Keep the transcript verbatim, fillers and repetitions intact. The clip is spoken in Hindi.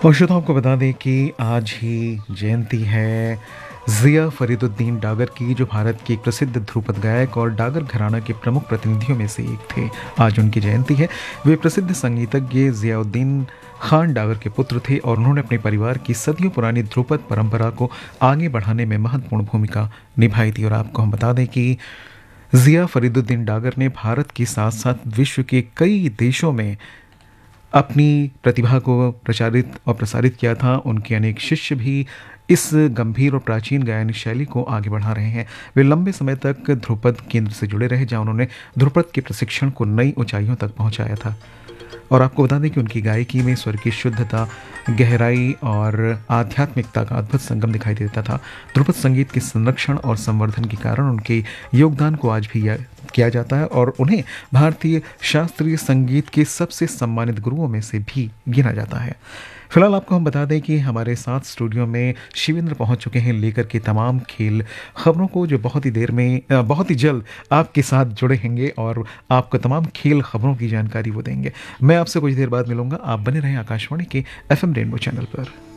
और श्रोताओं को बता दें कि आज ही जयंती है ज़िया फ़रीदुद्दीन डागर की, जो भारत के एक प्रसिद्ध ध्रुपद गायक और डागर घराना के प्रमुख प्रतिनिधियों में से एक थे। आज उनकी जयंती है। वे प्रसिद्ध संगीतज्ञ ज़ियाउद्दीन खान डागर के पुत्र थे और उन्होंने अपने परिवार की सदियों पुरानी ध्रुपद परंपरा को आगे बढ़ाने में महत्वपूर्ण भूमिका निभाई थी। और आपको हम बता दें कि ज़िया फ़रीदुद्दीन डागर ने भारत के साथ साथ विश्व के कई देशों में अपनी प्रतिभा को प्रचारित और प्रसारित किया था। उनके अनेक शिष्य भी इस गंभीर और प्राचीन गायन शैली को आगे बढ़ा रहे हैं। वे लंबे समय तक ध्रुपद केंद्र से जुड़े रहे, जहां उन्होंने ध्रुपद के प्रशिक्षण को नई ऊंचाइयों तक पहुंचाया था। और आपको बता दें कि उनकी गायकी में स्वर की शुद्धता, गहराई और आध्यात्मिकता का अद्भुत संगम दिखाई देता था। ध्रुपद संगीत के संरक्षण और संवर्धन के कारण उनके योगदान को आज भी याद किया जाता है और उन्हें भारतीय शास्त्रीय संगीत के सबसे सम्मानित गुरुओं में से भी गिना जाता है। फिलहाल आपको हम बता दें कि हमारे साथ स्टूडियो में शिवेंद्र पहुंच चुके हैं लेकर के तमाम खेल खबरों को, जो बहुत ही देर में बहुत ही जल्द आपके साथ जुड़े होंगे और आपको तमाम खेल खबरों की जानकारी वो देंगे। मैं आपसे कुछ देर बाद मिलूंगा। आप बने रहें आकाशवाणी के एफ एम रेनबो चैनल पर।